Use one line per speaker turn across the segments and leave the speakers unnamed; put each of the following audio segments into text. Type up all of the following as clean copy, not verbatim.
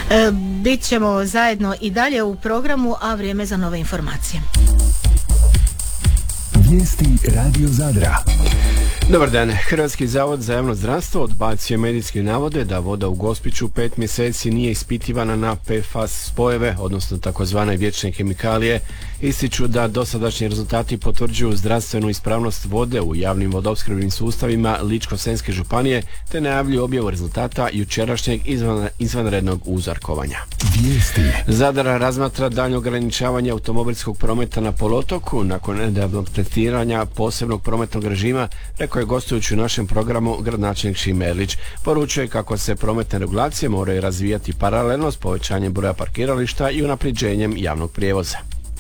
Bit ćemo zajedno i dalje u programu, a vrijeme za nove informacije.
Vijesti Radio Zadra.
Dobar dan. Hrvatski zavod za javno zdravstvo odbacio medijske navode da voda u Gospiću 5 mjeseci nije ispitivana na PFAS spojeve, odnosno takozvane vječne kemikalije. Ističu da dosadašnji rezultati potvrđuju zdravstvenu ispravnost vode u javnim vodoopskrbnim sustavima Ličko-senjske županije, te najavljuju objavu rezultata jučerašnjeg izvanrednog uzorkovanja.
Vijesti.
Zadar razmatra daljnje ograničavanje automobilskog prometa na poluotoku nakon nedavnog testiranja posebnog prometnog režima, rekao je gostujući u našem programu gradonačelnik Šime Erlić. Poručuje kako se prometne regulacije moraju razvijati paralelno s povećanjem broja parkirališta i unapređenjem javnog prijevoza.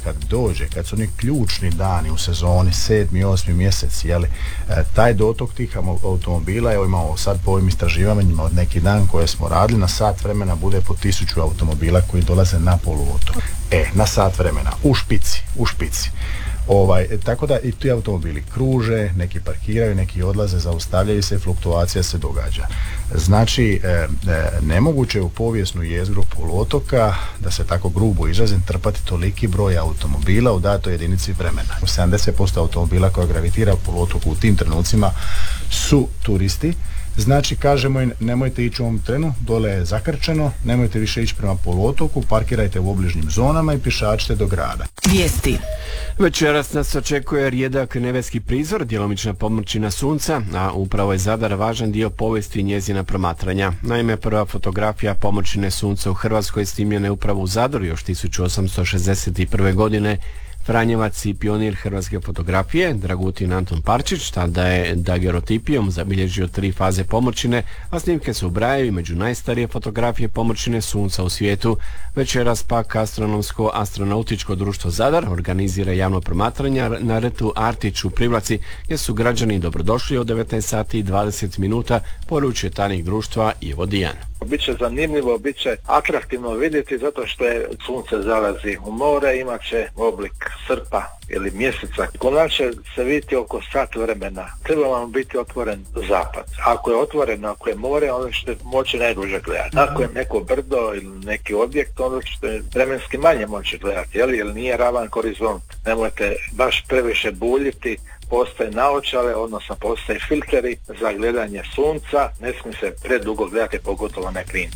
Kad su oni ključni dani u sezoni, 7. i 8. mjesec, taj dotok tih automobila, evo imamo sad po ovim istraživanjima od neki dan koje smo radili, na sat vremena bude po 1000 automobila koji dolaze na poluotok. Na sat vremena, u špici. Tako da i ti automobili kruže, neki parkiraju, neki odlaze, zaustavljaju se, fluktuacija se događa. Znači, nemoguće je u povijesnu jezgru poluotoka, da se tako grubo izrazim, trpati toliki broj automobila u datoj jedinici vremena. 70% automobila koja gravitira u poluotoku u tim trenucima su turisti. Znači, kažemo im, nemojte ići u ovom trenu, dole je zakrčeno, nemojte više ići prema poluotoku, parkirajte u obližnjim zonama i pješačite do grada.
Vijesti.
Večeras nas očekuje rijedak nebeski prizor, djelomična pomrčina sunca, a upravo je Zadar važan dio povijesti njezina promatranja. Naime, prva fotografija pomrčine sunca u Hrvatskoj snimljena je upravo u Zadru još 1861. godine. Franjevac i pionir hrvatske fotografije, Dragutin Anton Parčić, tada je dagerotipijom zabilježio 3 faze pomrčine, a snimke se ubrajaju među najstarije fotografije pomrčine sunca u svijetu. Večeras pak astronomsko-astronautičko društvo Zadar organizira javno promatranje na rtu Artić u Privlaci, gdje su građani dobrodošli od 19 sati i 20 minuta, poručuje tajnik društva Ivo Dijan.
Biće zanimljivo, biće atraktivno vidjeti zato što je sunce zalazi u more, imat će oblik srpa ili mjeseca. Konačno će se vidjeti oko sat vremena. Treba vam biti otvoren zapad. Ako je otvoreno, ako je more, onda ćete moći najduže gledati. Ako je neko brdo ili neki objekt, onda ćete vremenski manje moći gledati, jer nije ravan horizont. Nemojte baš previše buljiti. Postoje naočale, odnosno postoje filteri za gledanje sunca, ne smije se predugo gledati, pogotovo na klinci.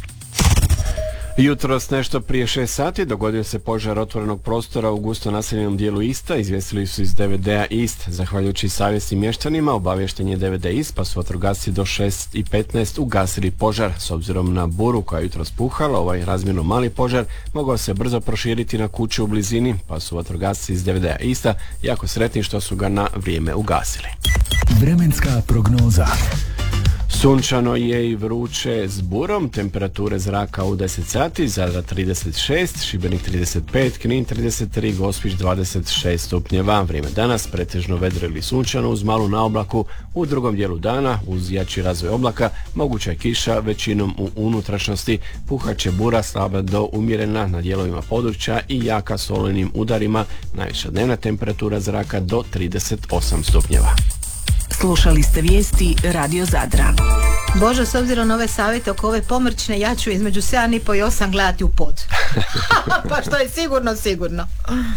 Jutros nešto prije 6 sati dogodio se požar otvorenog prostora u gusto naseljenom dijelu Ista, izvijestili su iz DVD-a Ist. Zahvaljujući savjesnim mještanima obavješten je DVD Ist, pa su vatrogasci do 6:15 ugasili požar. S obzirom na buru koja je jutros puhala, ovaj razmjerno mali požar mogao se brzo proširiti na kuće u blizini, pa su vatrogasci iz DVD-a Ista jako sretni što su ga na vrijeme ugasili.
Vremenska prognoza.
Sunčano je i vruće s burom, temperature zraka u 10 sati, Zadar 36, Šibenik 35, Knin 33, Gospić 26 stupnjeva. Vrijeme danas pretežno vedro ili sunčano uz malu naoblaku, u drugom dijelu dana uz jači razvoj oblaka moguća je kiša većinom u unutrašnjosti, puhat će bura slaba do umjerena na dijelovima područja i jaka s olujnim udarima, najviša dnevna temperatura zraka do 38 stupnjeva.
Slušali ste vijesti Radio Zadra. Bože, s obzirom na ove savjete oko ove pomrčine, ja ću između 7,5 i 8 gledati u pod. Pa što je sigurno.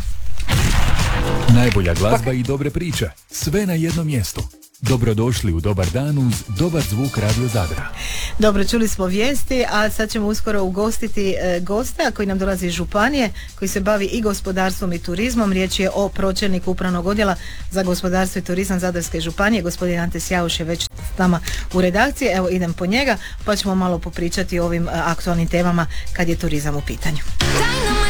Najbolja glazba i dobre priče, sve na jednom mjestu. Dobrodošli u Dobar dan uz dobar zvuk Radio Zadra.
Dobro, čuli smo vijesti, a sad ćemo uskoro ugostiti gosta koji nam dolazi iz županije, koji se bavi i gospodarstvom i turizmom. Riječ je o pročelniku upravnog odjela za gospodarstvo i turizam Zadarske županije. Gospodin Ante Sjauš je već s nama u redakciji. Evo, idem po njega, pa ćemo malo popričati o ovim aktualnim temama kad je turizam u pitanju.